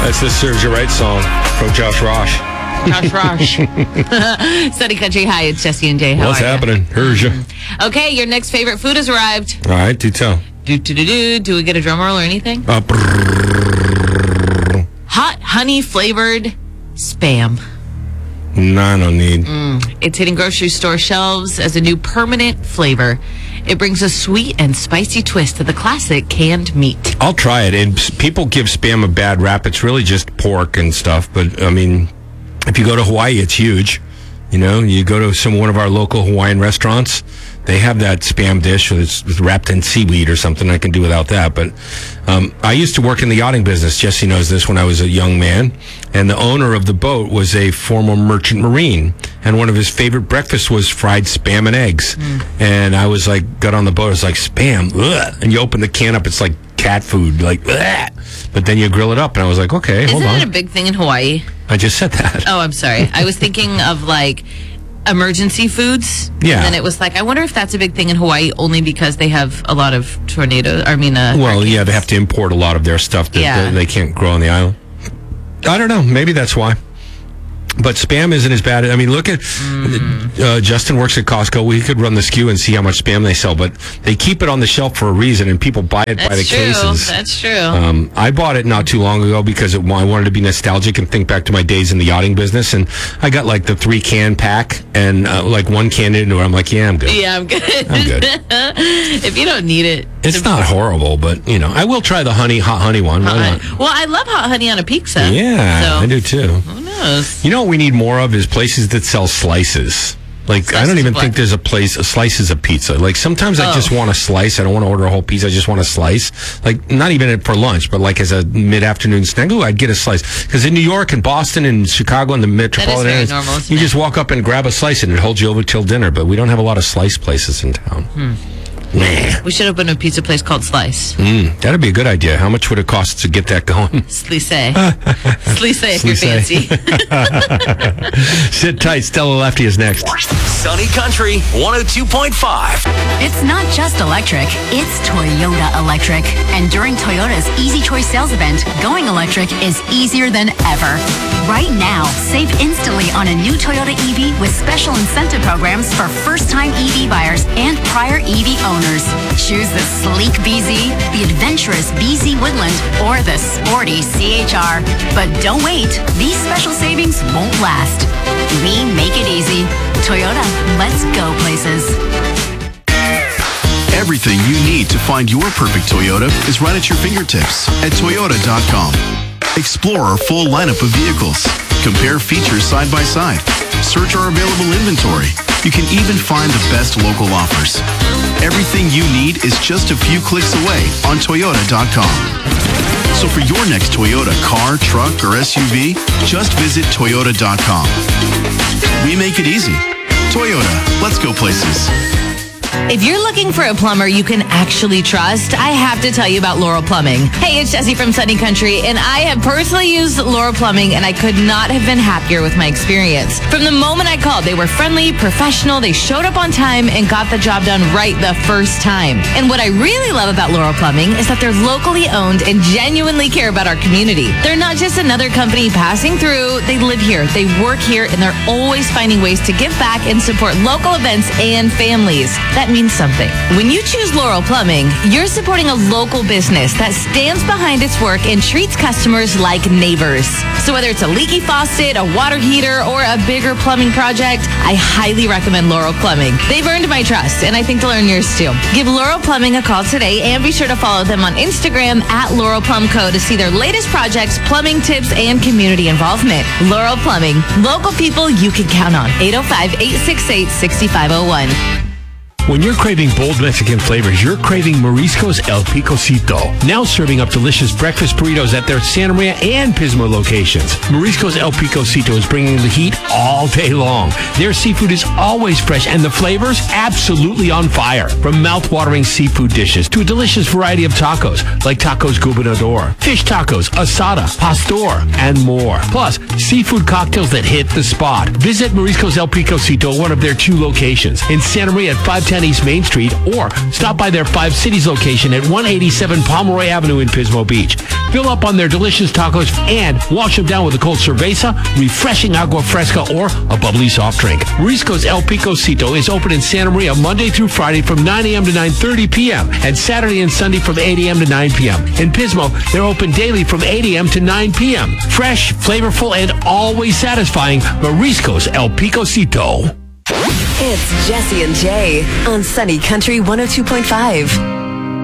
That's the Serves You Right song from Josh Rosh. Josh Rosh. Sunny Country. Hi, it's Jesse and Jay. How What's are happening? Here's you. Okay, your next favorite food has arrived. All right, do tell. Do we get a drum roll or anything? Hot honey flavored Spam. No, I don't need. It's hitting grocery store shelves as a new permanent flavor. It brings a sweet and spicy twist to the classic canned meat. I'll try it. And people give Spam a bad rap. It's really just pork and stuff. But, I mean, if you go to Hawaii, it's huge. You know, you go to one of our local Hawaiian restaurants, they have that Spam dish that's wrapped in seaweed or something. I can do without that. But I used to work in the yachting business. Jesse knows this, when I was a young man. And the owner of the boat was a former merchant marine. And one of his favorite breakfasts was fried Spam and eggs. And I was like, got on the boat, I was like, Spam, ugh. And you open the can up, it's like cat food, like, ugh. But then you grill it up, and I was like, okay, hold on. Isn't it a big thing in Hawaii? I just said that. Oh, I'm sorry. I was thinking of, like, emergency foods. Yeah. And then it was like, I wonder if that's a big thing in Hawaii only because they have a lot of tornadoes. Well, yeah, they have to import a lot of their stuff that they can't grow on the island. I don't know. Maybe that's why. But Spam isn't as bad. I mean, look at Justin works at Costco. We could run the SKU and see how much Spam they sell, but they keep it on the shelf for a reason, and people buy it by the cases. That's true. I bought it not too long ago because I wanted to be nostalgic and think back to my days in the yachting business, and I got like the 3-can pack and like 1 can into it. I'm like, yeah, I'm good. Yeah, I'm good. I'm good. If you don't need it. It's not horrible, but, you know, I will try the hot honey one. Why not? Well, I love hot honey on a pizza. Yeah, so I do too. Who knows? You know what we need more of is places that sell slices. Like, I don't even think there's a place, slices of pizza. Like, sometimes I just want a slice. I don't want to order a whole pizza. I just want a slice. Like, not even for lunch, but like as a mid-afternoon snack. Ooh, I'd get a slice. Because in New York and Boston and Chicago and the metropolitan areas, you just walk up and grab a slice and it holds you over till dinner. But we don't have a lot of slice places in town. Nah. We should open a pizza place called Slice. That'd be a good idea. How much would it cost to get that going? Slice. Slice if you're fancy. Sit tight. Stella Lefty is next. Sunny Country 102.5. It's not just electric, it's Toyota Electric. And during Toyota's Easy Choice sales event, going electric is easier than ever. Right now, save instantly on a new Toyota EV with special incentive programs for first-time EV buyers and prior EV owners. Choose the sleek BZ, the adventurous BZ Woodland, or the sporty CHR. But don't wait. These special savings won't last. We make it easy. Toyota, let's go places. Everything you need to find your perfect Toyota is right at your fingertips at Toyota.com. Explore our full lineup of vehicles. Compare features side by side. Search our available inventory. You can even find the best local offers. Everything you need is just a few clicks away on Toyota.com. So for your next Toyota car, truck, or SUV, just visit Toyota.com. We make it easy. Toyota, let's go places. If you're looking for a plumber you can actually trust, I have to tell you about Laurel Plumbing. Hey, it's Jessie from Sunny Country, and I have personally used Laurel Plumbing, and I could not have been happier with my experience. From the moment I called, they were friendly, professional, they showed up on time, and got the job done right the first time. And what I really love about Laurel Plumbing is that they're locally owned and genuinely care about our community. They're not just another company passing through. They live here, they work here, and they're always finding ways to give back and support local events and families. That means something. When you choose Laurel Plumbing, you're supporting a local business that stands behind its work and treats customers like neighbors. So whether it's a leaky faucet, a water heater, or a bigger plumbing project, I highly recommend Laurel Plumbing. They've earned my trust, and I think they'll earn yours too. Give Laurel Plumbing a call today, and be sure to follow them on Instagram at Laurel Plum Co. to see their latest projects, plumbing tips, and community involvement. Laurel Plumbing, local people you can count on. 805-868-6501. When you're craving bold Mexican flavors, you're craving Mariscos El Picocito. Now serving up delicious breakfast burritos at their Santa Maria and Pismo locations. Mariscos El Picocito is bringing the heat all day long. Their seafood is always fresh and the flavors absolutely on fire. From mouth-watering seafood dishes to a delicious variety of tacos like tacos gobernador, fish tacos, asada, pastor, and more. Plus, seafood cocktails that hit the spot. Visit Mariscos El Picocito, one of their 2 locations. In Santa Maria at 510 110 East Main Street, or stop by their 5 Cities location at 187 Pomeroy Avenue in Pismo Beach. Fill up on their delicious tacos and wash them down with a cold cerveza, refreshing agua fresca, or a bubbly soft drink. Marisco's El Picocito is open in Santa Maria Monday through Friday from 9 a.m. to 9:30 p.m. and Saturday and Sunday from 8 a.m. to 9 p.m. In Pismo, they're open daily from 8 a.m. to 9 p.m. Fresh, flavorful, and always satisfying. Marisco's El Picocito. It's Jesse and Jay on Sunny Country 102.5.